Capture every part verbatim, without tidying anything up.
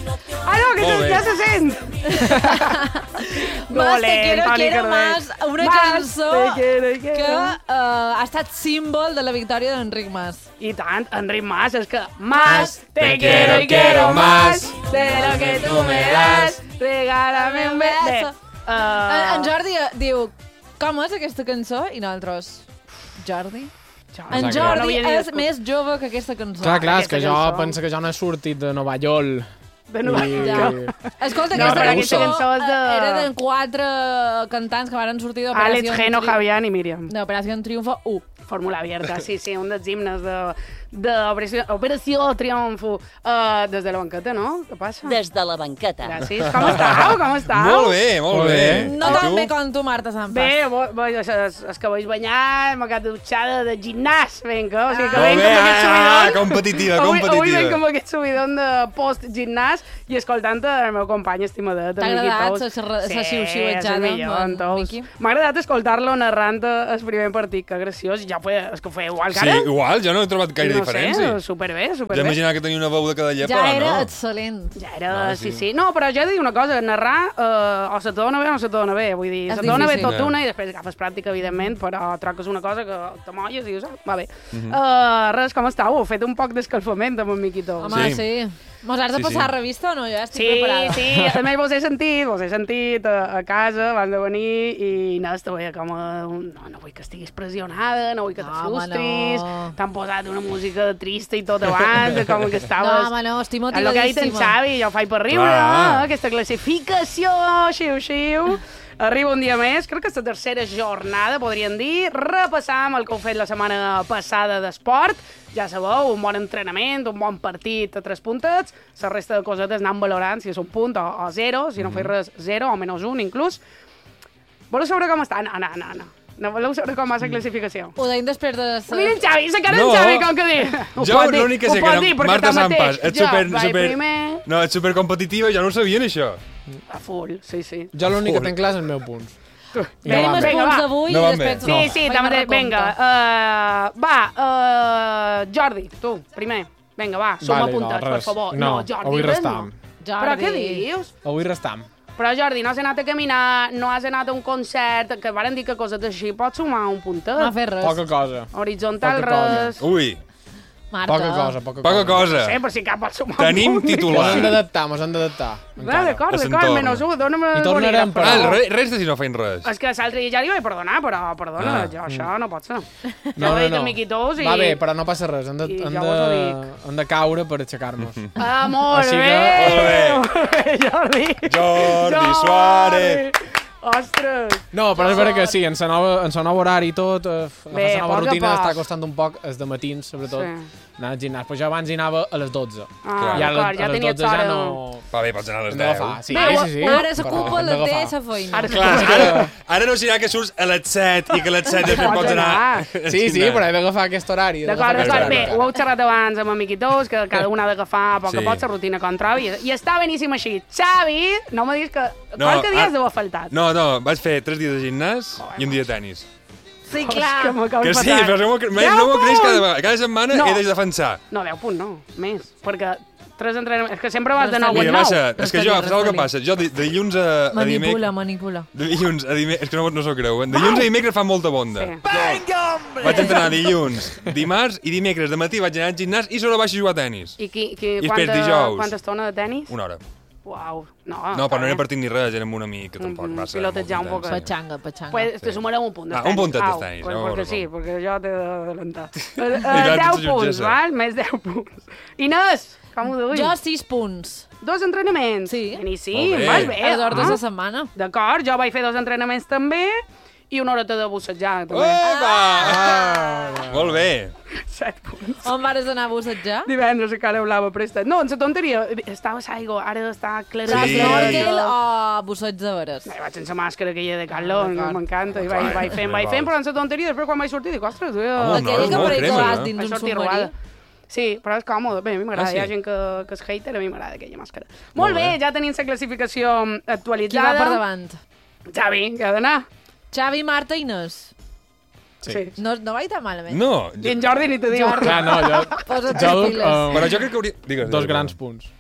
Ah, no, que ja se sent. Más te quiero, quiero más, una cançó que ha estat símbol de la victòria d'Enric Mas. I tant, Enric Mas, és que Mas, te quiero y quiero más de lo que tu me das, regálame un beso. En Jordi diu, com és aquesta cançó? I nosaltres, Jordi? En Jordi és més jove que aquesta cançó. Clar, clar, és que jo penso que jo no he sortit de Nova York. De Nova York. Escolta, aquesta cançó era de quatre cantants que van sortir d'Operació... Àlex, Geno, Javián i Míriam. D'Operació Triunfo u. Fórmula Abierta, sí, sí, un dels himnes d'Operació Triunfo. Des de la banqueta, no? Què passa? Des de la banqueta. Gràcies. Com estàu? Com estàu? Molt bé, molt bé. No tan bé com tu, Marta Sampas. Bé, és que vaig banyar, m'ha quedat dutxada de gimnàs, vinga. O sigui que venc amb aquest subidon. Competitiva, competitiva. Avui venc amb aquest subidon de post-gimnàs i escoltant el meu company estimadet. T'ha agradat la xiu-xiuetjada, Miqui? M'ha agradat escoltar-lo narrant el primer partit, que graciós. Ja feia, és que ho feia igual que ara. Sí, igual, jo no he trobat gaire no diferència. No sé, superbé, superbé. Ja imaginava que tenia una veu de cada llepa, ja no? Ja era excel·lent. Ja era, no, sí. sí, sí. No, però ja he de dir una cosa, narrar eh, o se te dona bé o no se te dona bé. Vull dir, és se te dona bé tot una i després agafes pràctica, evidentment, però troques una cosa que t'amolles i dius, ah, va bé. Uh -huh. uh, res, com estàu? Heu fet un poc d'escalfament amb en Miquito. Home, sí. sí. Mos has de sí, passar sí. revista o no? Jo ja estic sí, preparada. Sí, sí, a més vos he sentit, vos he sentit a, a casa abans de venir i no, estava com a... No, no vull que estiguis pressionada, no vull que te no, frustris, no. T'han posat una música trista i tot abans, com que estaves... No, home, no, estic motivadíssima. És el que ha dit en Xavi, jo faig per riure, ah. no? Aquesta classificació, xiu-xiu... Arriba un dia més, crec que és la tercera jornada, podríem dir. Repassam el que heu fet la setmana passada d'esport. Ja sabeu, un bon entrenament, un bon partit a tres puntets. La resta de cosetes anant valorant si és un punt o, o zero, si no mm. feu res, zero o menys un, inclús. Voleu saber com està? No, no, no, no. No voleu saber com va la classificació? Ho deim després de... Mira en Xavi, la cara no. en Xavi, com que dir. Ho jo l'únic que sé que era Marta Sampas. Ets super, jo super, primer. no, ets supercompetitiva i ja no ho sabien, això. A full, sí, sí. Jo l'únic que tenc clar és el meu punts. Veiem els punts d'avui i després... Sí, sí, també, vinga. Uh, va, uh, Jordi, tu, primer. Vinga, va, suma vale, puntats, no, per favor. No, no Jordi, avui restam. No. Però què dius? Avui restam. Però, Jordi, no has anat a caminar, no has anat a un concert, que varen dir que coses així, pots sumar un puntet. No ha fet res. Poca cosa. Horitzontal, poca res... Cosa. Ui. Marta. Poca cosa, poca, poca cosa. No sé, però si cap pot sumar Tenim un punt. titular. Mos hem d'adaptar, mos hem d'adaptar. Va, d'acord, d'acord, menys un, dóna'm el bolígraf. Ah, res, res de si no feim res. És que l'altre dia ja li vaig perdonar, però, perdona, ah. jo això no pot ser. No, no, no. I... Va bé, però no passa res, hem de, hem de, hem de caure per aixecar-nos. Ah, molt Així bé! que... Molt bé! Jordi! Jordi Suárez! Ostres! No, però és vera que sí, en la nova, en la nova horari i tot, eh, Bé, la nova poc rutina poc. està costant un poc, els de matins, sobretot, sí. anar al gimnàs. Però jo abans hi anava a les dotze. Ah, I a, d'acord, ja a les tenies dotze ja hora. no... Va bé, pots anar a les Hem d'agafar, deu. sí, Bé, sí, sí. Ara s'ocupa la teva feina. Ara, Clar, ara, ara no serà que surts a les set i que a les set després pots anar... Sí, sí, però he d'agafar aquest horari. D'acord, d'acord. Bé, ho heu xerrat abans amb amiquitos, que cada un ha d'agafar a poc a poc la rutina com trobi. I està beníssim així. Xavi, no m'ha dit que... Quants dies deu ha faltat? No, no, vaig fer tres dies de gimnàs i un dia de tennis. Sí, clar. Que sí, però no m'ho creix cada vegada. Cada setmana he de defensar. No, deu punts no, més. Perquè tres entrenaments... És que sempre vas de nou en Mira, nou. Mira, és que jo, saps el que passa? Jo de dilluns a dimecres... Manipula, manipula. De dilluns a dimecres... És que no, no s'ho creuen. De dilluns a dimecres fa molta bonda. Vinga, hombre! Vaig entrenar dilluns, dimarts i dimecres de matí vaig anar al gimnàs i sobre vaig a jugar a tenis. I, qui, qui, I després dijous. Quanta estona de tenis? Una hora. Uau, no. No, però no era partit ni res, era amb un amic que tampoc va ser pilotejar un poc. Patxanga, patxanga. Pues te sumarem un punt de tenis. Ah, un puntet de tenis. Perquè sí, perquè jo t'he d'adelantar. deu punts, val? Més deu punts. Inés, com ho duis? Jo sis punts. Dos entrenaments? Sí. Boníssim, vas bé. A les hores de setmana. D'acord, jo vaig fer dos entrenaments també i una horeta de bussejar. Opa! Molt bé. Set punts. On vares anar a bussejar? Divendres a Cara Blava Prestat. No, en la tonteria. Estava a l'aigua, ara està clarament. Sí. Snorkel o busseig de veres? No, vaig sense màscara aquella de Carlos, m'encanta. I vaig, vaig fent, vaig fent, però en la tonteria, després quan vaig sortir, dic, ostres, tu... Aquella que precolàs dins d'un submarí. Sí, però és còmode. Bé, a mi m'agrada. Ah, sí? Hi ha gent que, que és hater, a mi m'agrada aquella màscara. Molt, Molt bé, bé, ja tenim la classificació actualitzada. Qui va per davant? Xavi, que ha d'anar. Xavi, Marta i Inés. Sí. sí. No, no vaig tan malament. No. I en Jordi ni te diu. Clar, no, jo... Posa't jo les piles. Um, però jo crec que hauria... Digues, dos grans punts.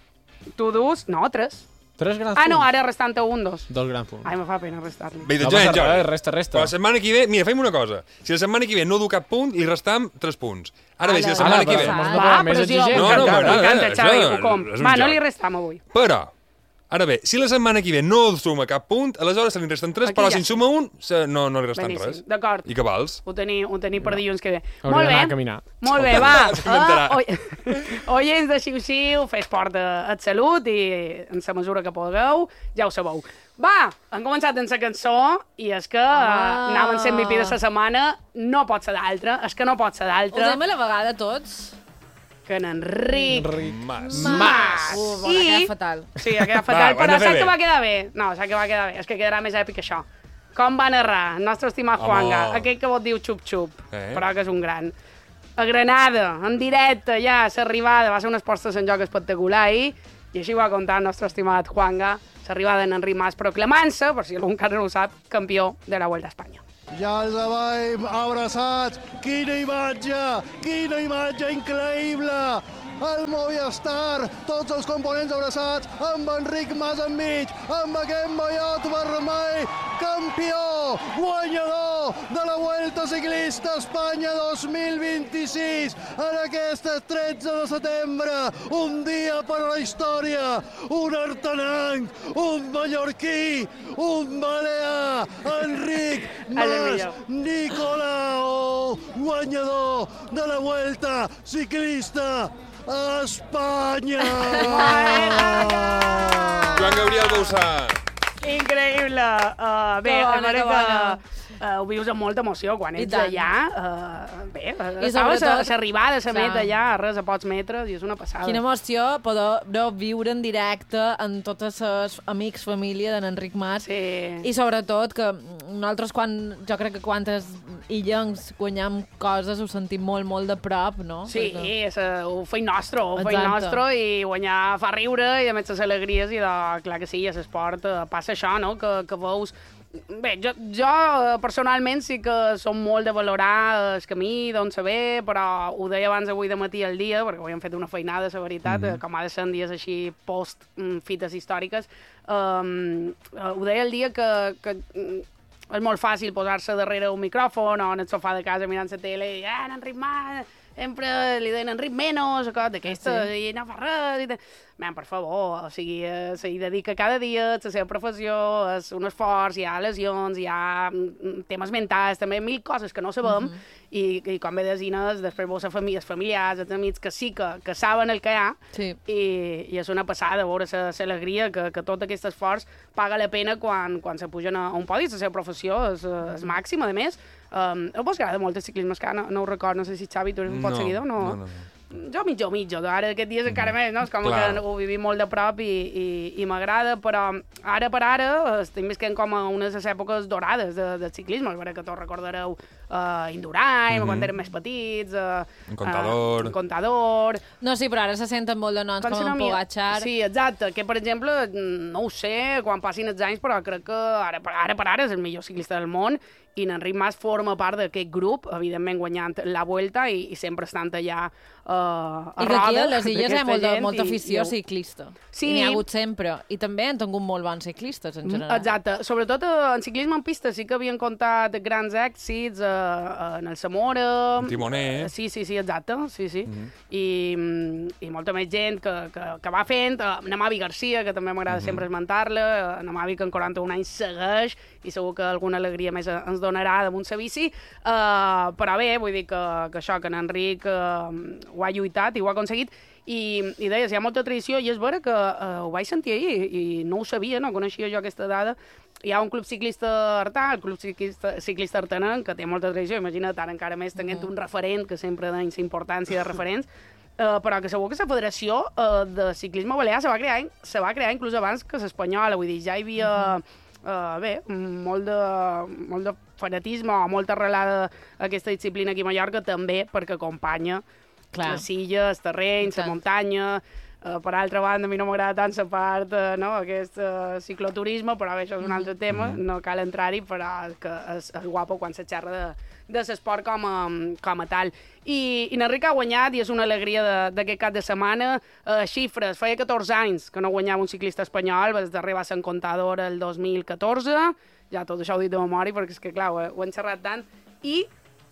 tu dus... No, tres. Tres grans punts? Ah, no, ara restant un, dos. Dos grans punts. Ai, me fa pena restar-li. Bé, No doncs, passa Jordi, res, resta, resta. la setmana que ve... Mira, fem una cosa. Si la setmana que ve no du cap punt, li restam tres punts. Ara bé, si la setmana Ala, que ve... però mos no Va, volem més però sí, exigent. No, no, m'encanta, però, m'encanta, eh, Xavi, això ho com. és un Va, no joc. li restam avui. Però, ara bé, si la setmana que ve no suma cap punt, aleshores se li resten tres, Aquí però ja si en sí. suma un, se- no, no li resten Beníssim, res. d'acord. I que vals? Ho teniu, ho teniu per dilluns que ve. Hauria Molt bé. d'anar a caminar. Molt bé, va. S'inventarà. Uh, oi- Oients de Xiu-Xiu, fes esport de, de salut i en la mesura que pugueu, ja ho sabeu. Va, han començat amb la cançó i és que ah. anaven sent M V P de la setmana, no pot ser d'altra, és que no pot ser Ho d'altra dèiem a la vegada tots? que en Enric Mas. Mas. Uh, bueno, I- ha quedat fatal. Sí, ha quedat fatal, Va, ho hem però de fer saps que bé. va quedar bé? No, saps que va quedar bé, és que quedarà més èpic això. Com va narrar el nostre estimat Home. Juanga, aquell que vos diu xup-xup, Eh? però que és un gran. A Granada, en directe, ja, s'arribada, va ser una exposta en joc espectacular ahir, i així ho va contar el nostre estimat Juanga, s'arribada en Enric Mas proclamant-se, per si algú encara no ho sap, campió de la Vuelta a Espanya. Ja els veiem abraçats. Quina imatge! Quina imatge increïble! El Movistar, tots els components abraçats, amb Enric Mas enmig, amb aquest mallot vermell, campió, guanyador de la Vuelta Ciclista Espanya dos mil vint-i-sis, en aquest tretze de setembre, un dia per a la història, un artenanc, un mallorquí, un balear, Enric Mas millor. Nicolau, guanyador de la Vuelta Ciclista a Espanya! Joan Gabriel Bausà. Increïble! Uh, bé, Que bona, a veure que que bona. uh, ho vius amb molta emoció quan I ets tant. allà. Uh, bé, I estaves a sobretot- l'arribada, a la meta Clar. allà, a res, a pocs metres, i és una passada. Quina emoció poder viure en directe amb totes les amics, família d'en Enric Mas. Sí. I sobretot que nosaltres, quan, jo crec que quantes illencs guanyam coses, ho sentim molt, molt de prop, no? Sí, Perquè... és, uh, ho feim nostre, ho feim Exacte. nostre, i guanyar fa riure, i a més les alegries, i de, clar que sí, a l'esport uh, passa això, no?, que, que veus... Bé, jo, jo eh, personalment sí que som molt de valorar el camí, d'on se ve, però ho deia abans avui de matí al dia, perquè avui hem fet una feinada, la veritat, mm -hmm. com ha de ser en dies així post-fites històriques. Um, ho deia el dia que, que és molt fàcil posar-se darrere un micròfon o en el sofà de casa mirant la tele i ah, Enric Mas, sempre li deien Enric Menos, o coses d'aquestes, sí. I no fa res. I te... Man, per favor, o sigui, eh, s'hi dedica cada dia, la seva professió, és un esforç, hi ha lesions, hi ha mm, temes mentals, també mil coses que no sabem, uh -huh. i, i quan ve de Inés, després veus les famílies familiars, els amics que sí que, que saben el que hi ha, Sí. i, i és una passada veure l'alegria, que, que tot aquest esforç paga la pena quan, quan se pugen a un podi, la seva professió és, és màxima, a més. Um, a vos agrada molt el ciclisme, que no, no ho record, no sé si Xavi, tu eres un pot seguidor, no? No, no, no. Jo mitjo, mitjo, ara aquests dies encara més, no? És com Clar. que ho vivim molt de prop i, i, i m'agrada, però ara per ara estem visquent com a unes èpoques dorades de, de ciclisme, a veure que tots recordareu uh, Indurain, mm -hmm. quan érem més petits, uh, Un Contador. Uh, un Contador. No, sí, però ara se senten molt de noms Com com si no en m'hi- Pogacar. Sí, exacte, que per exemple, no ho sé quan passin els anys, però crec que ara, per- ara per ara és el millor ciclista del món, i en Enric Mas forma part d'aquest grup, evidentment guanyant la Vuelta i, i sempre estant allà uh, a I que aquí roda a les illes hi ha d'aquesta molta, gent molta i- afició i- ciclista. Sí. I n'hi ha hagut sempre. I també han tingut molt bons ciclistes, en general. Exacte, sobretot eh, en ciclisme en pista sí que havien comptat grans èxits eh, eh, en el Zamora... En Timoner. Eh, Sí, sí, sí, exacte, sí, sí. Mm -hmm. I, mm, I molta més gent que, que, que va fent. Uh, Namavi Garcia, que també m'agrada mm -hmm. sempre esmentar-la. Uh, Namavi, que en quaranta-un anys segueix, i segur que alguna alegria més ens donarà damunt sa bici. Uh, però bé, vull dir que, que això, que en Enric uh, ho ha lluitat i ho ha aconseguit. I, i deies, hi ha molta tradició, i és vera que uh, ho vaig sentir ahir, i, i no ho sabia, no coneixia jo aquesta dada. Hi ha un club ciclista artà, el club ciclista, ciclista artanenc, que té molta tradició, imagina't ara encara més tenint mm. un referent, que sempre deien la importància de referents, uh, però que segur que la federació uh, de ciclisme balear se va crear, se va crear inclús abans que l'espanyola, vull dir, ja hi havia... Mm. Uh, bé, molt de, molt de fanatisme o molta arrelada a aquesta disciplina aquí a Mallorca, també perquè acompanya Clar. les illes, els terrenys, la muntanya... Uh, per altra banda, a mi no m'agrada tant la part, uh, no, aquest uh, cicloturisme, però bé, això és un altre tema, mm -hmm. no cal entrar-hi, però que és, és guapo quan se xerra de, de l'esport com, a, com a tal. I, i Enric ha guanyat i és una alegria d'aquest cap de setmana. Uh, xifres, feia catorze anys que no guanyava un ciclista espanyol, des d'arribar a ser Contador el dos mil catorze, ja tot això ho he dit de memòria perquè és que, clar, ho, ho hem xerrat tant, i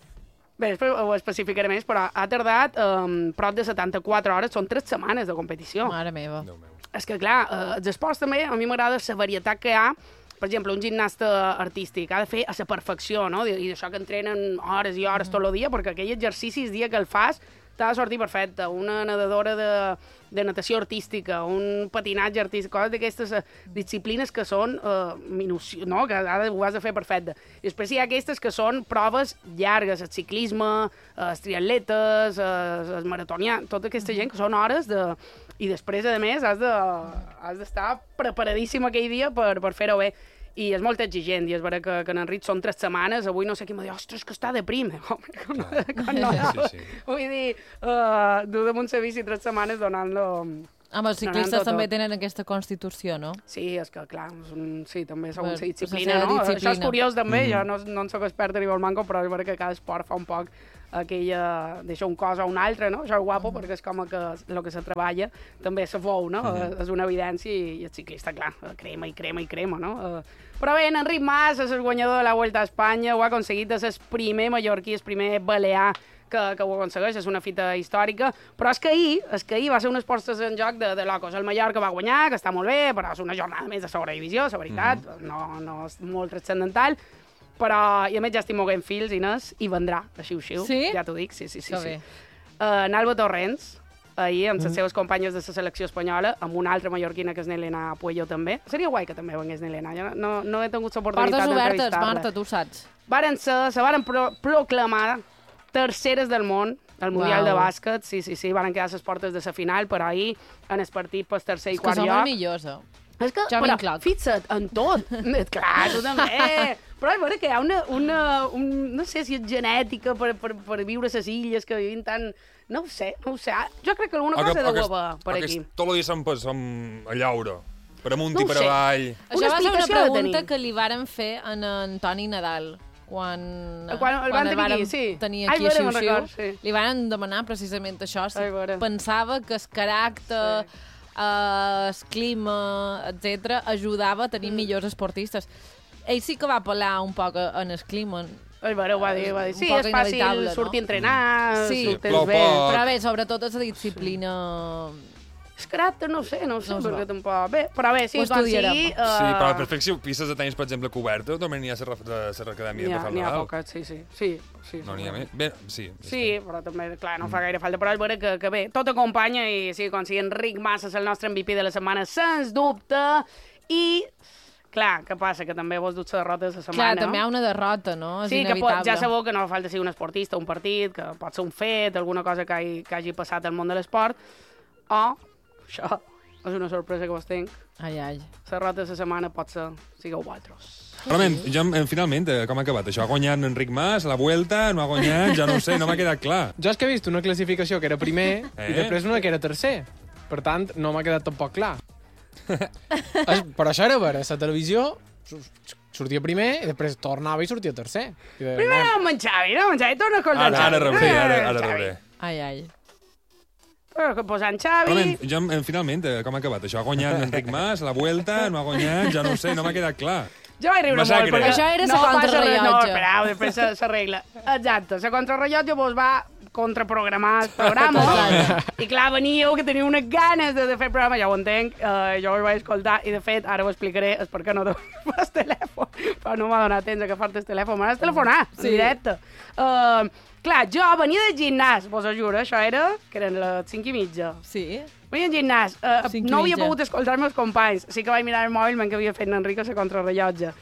bé, després ho especificaré més, però ha tardat um, prop de setanta-quatre hores, són tres setmanes de competició. Mare meva. És que, clar, uh, els esports també, a mi m'agrada la varietat que hi ha. Per exemple, un gimnasta artístic ha de fer a la perfecció, no? I d'això que entrenen hores i hores mm. tot el dia, perquè aquell exercici, el dia que el fas, t'ha de sortir perfecte. Una nedadora de, de natació artística, un patinatge artístic, coses d'aquestes uh, disciplines que són uh, minucioses, no? Que ha de, ho has de fer perfecte. I després hi ha aquestes que són proves llargues, el ciclisme, els triatletes, els maratonians, tota aquesta gent que són hores de... I després, a més, has de, has d'estar preparadíssim aquell dia per, per fer-ho bé. I és molt exigent, i és vera que, que en Enric són tres setmanes, avui no sé qui m'ha dit, ostres, que està deprim. Home, com, com no, no. Sí, sí. Vull dir, uh, dur damunt la bici tres setmanes donant-lo... Home, els ciclistes també tenen aquesta constitució, no? Sí, és que, clar, és un, sí, també segons la disciplina, no? Disciplina. Això és curiós, també, mm-hmm. jo no, no en soc experta ni molt manco, però és vera que cada esport fa un poc aquella... deixa un cos a un altre, no? Això és guapo, mm. perquè és com que el que se treballa també se fou, no? Mm-hmm. És una evidència i, i el ciclista, clar, crema i crema i crema, no? Uh, però bé, en Enric Mas és el guanyador de la Vuelta a Espanya, ho ha aconseguit, és el primer mallorquí, el primer balear que, que ho aconsegueix, és una fita històrica, però és que ahir, és que ahir va ser unes postes en joc de, de locos. El Mallorca va guanyar, que està molt bé, però és una jornada més de segona divisió, la veritat, mm-hmm. no, no és molt transcendental, però, i a més ja estic moguent fils, Inés, i vendrà, així ho xiu, sí? ja t'ho dic, sí, sí, sí. sí. Uh, Nalba Torrents, ahir, amb les mm. seves companyes de la selecció espanyola, amb una altra mallorquina que és Nelena Puello també. Seria guai que també vengués Nelena, jo no, no he tingut l'oportunitat d'entrevistar-la. Portes obertes, Marta, tu saps. Varen ser, se varen pro proclamar terceres del món, al Mundial wow. de Bàsquet, sí, sí, sí, van quedar les portes de la final, però ahir en el partit pel tercer i quart lloc. És que som els millors, eh? És que, ja però, fixa't, en tot. Clar, tu també. Però és vera que hi ha una, una un, no sé si és genètica per, per, per viure a les illes que vivim tan... No ho sé, no ho sé. Jo crec que alguna cosa que, deu haver per aquí. Que tot el dia som, som a llaure, per amunt no i per avall. Això va ser una pregunta que li varen fer a en Toni Nadal. Quan, quan, quan el van sí. tenir aquí Ai, a Xiu-Xiu, sí. li van demanar precisament això. Si Ai, pensava que el caràcter, sí. eh, el clima, etcètera, ajudava a tenir mm. millors esportistes. Ell sí que va apel·lar un poc en el clima. El Baró va dir, va dir, sí, és fàcil sortir a entrenar, sí, sortir bé. Però bé, sobretot és la disciplina... És caràcter, no sé, no sé, no perquè tampoc... Bé, però bé, sí, quan sigui... Uh... Sí, però per fer si pistes de tenis, per exemple, coberta, també n'hi ha a la acadèmia de Rafael Nadal. N'hi ha poques, sí, sí. sí, sí no n'hi ha més? Bé, sí. Sí, però també, clar, no fa gaire falta, però és vera que, que bé, tot acompanya i sí, quan sigui Enric Mas és el nostre M V P de la setmana, sens dubte, i... Clar, què passa? Que també vos dut la derrota de la setmana. Clar, també hi ha una derrota, no? És sí, inevitable. Que pot, ja sabeu que no fa falta ser un esportista, un partit, que pot ser un fet, alguna cosa que hagi, que hagi passat al món de l'esport, o, això, és una sorpresa que vos tinc. Ai, ai. La derrota de la setmana pot ser, sigueu vosaltres. Però, men, ja, finalment, com ha acabat? Això ha guanyat Enric Mas, la Vuelta, no ha guanyat, ja no sé, no m'ha quedat clar. Jo és que he vist una classificació que era primer eh? i després una que era tercer. Per tant, no m'ha quedat tampoc clar. es, però això era veure, a la televisió sortia primer i després tornava i sortia tercer. I de, primer no amb en Xavi, no? En Xavi torna a escoltar Xavi. Ara rebré, ara, ara rebré. Ai, ai. Però posant Xavi... Però, men, ja, finalment, com ha acabat? Això ha guanyat Enric Mas, la Vuelta, no ha guanyat, ja no sé, no m'ha quedat clar. Jo vaig riure Massacre. molt, perquè... Això era la no, contrarrellotge. No, esperau, després s'arregla. Exacte, la contrarrellotge vos va contraprogramar el programa i clar, veníeu que teniu unes ganes de, de fer programa, ja ho entenc, uh, jo ho vaig escoltar i de fet ara ho explicaré, és perquè no t'ho el telèfon, però no m'ha donat temps a agafar-te el telèfon, m'has telefonar sí. en directe. Uh, clar, jo venia del gimnàs, vos ho juro, això era, que eren les cinc i mitja. Sí. Venia al gimnàs, uh, no havia pogut escoltar-me els companys, sí que vaig mirar el mòbil mentre havia fet en Enric la contrarrellotge.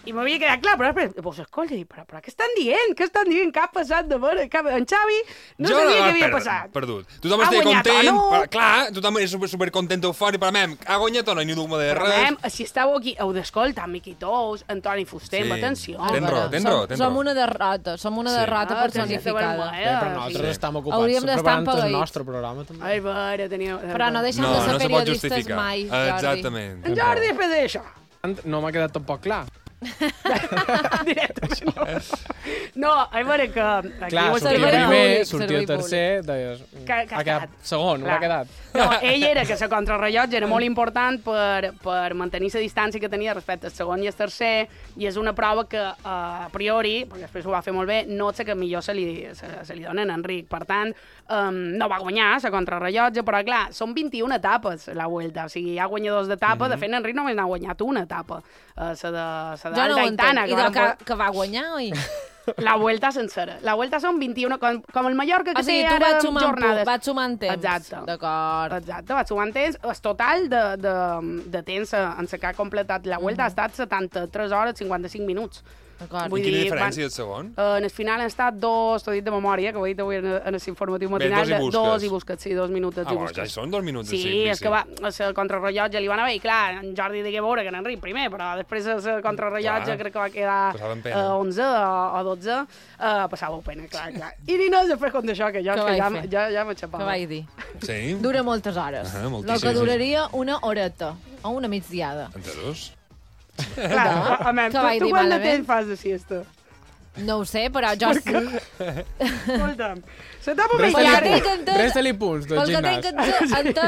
I m'havia quedat clar, però després, pues, escolta, però, però què estan dient? Què estan dient? Què ha passat de veure? En Xavi no jo sabia no, què havia per, passat. Perdut. Tothom està content, no? Per, clar, tothom és super, super content, eufòric, però mem, ha guanyat o no, ni dubte de res. Però mem, si estàu aquí, heu d'escoltar Miqui Tous, Antoni Fuster, sí. atenció. Tens raó, tens raó. Som una derrota, som una derrota sí. personificada. Sí, però nosaltres estem ocupats preparant el nostre programa, també. Ai, veure, teniu... Però no deixem de ser periodistes mai, Jordi. Exactament. En Jordi és per això. No m'ha quedat tampoc clar. Directe, no. No, a veure que... Clar, sortia primer, sortia tercer, deies... Ha quedat segon, no ha quedat. No, ell era que la contrarrellotge era molt important per, per mantenir la distància que tenia respecte al segon i al tercer, i és una prova que, a priori, perquè després ho va fer molt bé, no sé que millor se li, se, se li donen a Enric. Per tant, um, no va guanyar la contrarrellotge, però clar, són vint-i-una etapes la Vuelta, o sigui, hi ha guanyadors d'etapa, mm-hmm. de fet, Enric només n'ha guanyat una etapa, la uh, de, de jo no ho entenc, i de que, que va guanyar, oi? La Vuelta sencera. La Vuelta són vint-i-una, com, com el Mallorca, que o sigui, té ara sumant jornades. Vaig sumant temps. Exacte. D'acord. Exacte, vaig sumant temps. El total de, de, de temps en la que ha completat la Vuelta mm-hmm. ha estat setanta-tres hores cinquanta-cinc minuts. Vull quina dir, diferència van, el segon? Uh, en el final han estat dos, t'ho he dit de memòria, que ho he dit avui en, en l'informatiu matinal. Bé, dos i busques. Dos i busques, sí, dos minuts ah, i busques. Ja hi són dos minuts. Sí, sí, és que va, el contrarrellotge li van haver, i clar, en Jordi digué veure que n'Enric primer, però després el contrarrellotge crec que va quedar uh, onze o dotze, uh, passava pena, clar, clar. I ni no, després com d'això, que jo que ja, ja, ja m'aixapava. Què vaig dir? Sí. Dura moltes hores. Ah, el que duraria una horeta, o una migdiada. Entre dos? Clar, a mi, tu, tu quant de temps fas de siesta? No ho sé, però jo... Escolta'm, s'etapa més llarga. Resta-li punts del gimnàs. Pel que tinc